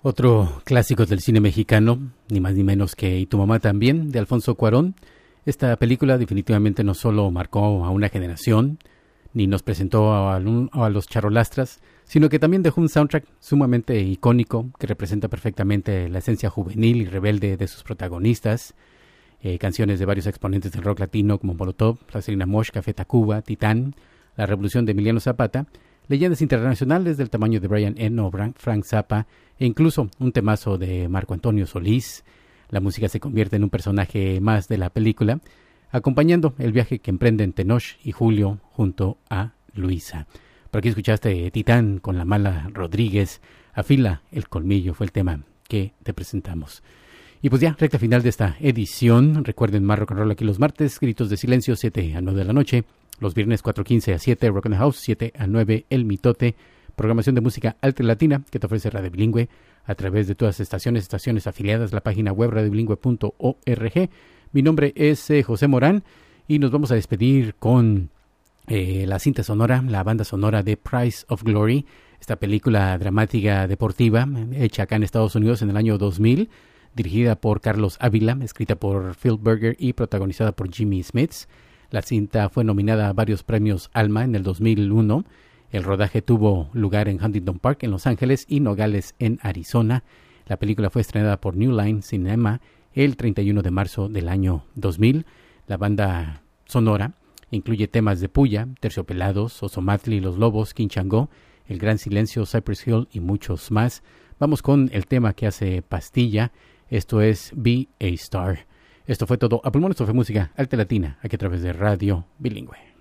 Otro clásico del cine mexicano, ni más ni menos que Y tu mamá también, de Alfonso Cuarón. Esta película definitivamente no solo marcó a una generación, ni nos presentó a los charolastras, sino que también dejó un soundtrack sumamente icónico que representa perfectamente la esencia juvenil y rebelde de sus protagonistas. Canciones de varios exponentes del rock latino como Molotov, Plastilina Mosh, Café Tacuba, Titán, La Revolución de Emiliano Zapata, leyendas internacionales del tamaño de Brian Eno, Frank Zappa e incluso un temazo de Marco Antonio Solís. La música se convierte en un personaje más de la película, acompañando el viaje que emprenden Tenoch y Julio junto a Luisa. Por aquí escuchaste Titán con La Mala Rodríguez. Afila el colmillo fue el tema que te presentamos. Y pues ya, recta final de esta edición. Recuerden más rock and roll aquí los martes, Gritos de Silencio, 7 a 9 de la noche. Los viernes 4:15 a 7, Rock and the House, 7 a 9, El Mitote. Programación de música alta y latina que te ofrece Radio Bilingüe a través de todas las estaciones afiliadas, la página web radiobilingüe.org. Mi nombre es José Morán y nos vamos a despedir con la cinta sonora, la banda sonora de Price of Glory, esta película dramática deportiva hecha acá en Estados Unidos en el año 2000, dirigida por Carlos Ávila, escrita por Phil Berger y protagonizada por Jimmy Smits. La cinta fue nominada a varios premios Alma en el 2001. El rodaje tuvo lugar en Huntington Park, en Los Ángeles, y Nogales, en Arizona. La película fue estrenada por New Line Cinema el 31 de marzo del año 2000. La banda sonora incluye temas de Puya, Terciopelados, Ozomatli, Los Lobos, Quinchango, El Gran Silencio, Cypress Hill y muchos más. Vamos con el tema que hace Pastilla. Esto es Be a Star. Esto fue todo. A pulmón, esto fue música alta latina, aquí a través de Radio Bilingüe.